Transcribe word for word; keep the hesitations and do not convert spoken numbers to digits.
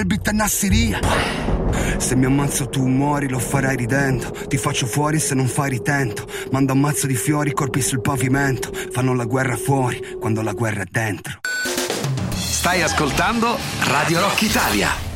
il beat è Nassiria. Se mi ammazzo tu muori, lo farai ridendo. Ti faccio fuori se non fai ritento. Mando un mazzo di fiori, colpi sul pavimento. Fanno la guerra fuori quando la guerra è dentro. Stai ascoltando Radio Rock Italia.